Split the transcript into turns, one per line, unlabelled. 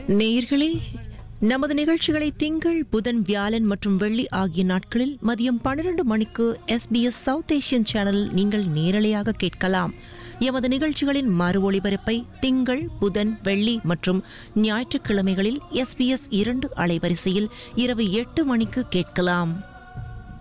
நேயர்களே, நமது நிகழ்ச்சிகளை திங்கள், புதன், வியாழன் மற்றும் வெள்ளி ஆகிய நாட்களில் மதியம் 12 மணிக்கு SBS சவுத் ஏசியன் சேனலில் நீங்கள் நேரலையாக கேட்கலாம். எமது நிகழ்ச்சிகளின் மறு ஒளிபரப்பை திங்கள், புதன், வெள்ளி மற்றும் ஞாயிற்றுக்கிழமைகளில் SBS 2 அலைவரிசையில் இரவு 8 மணிக்கு கேட்கலாம்.